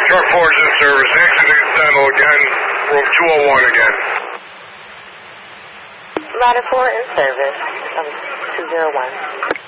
Truck 4 is in service. Exit incidental again. Road 201 again. Ladder 4 in service. 201.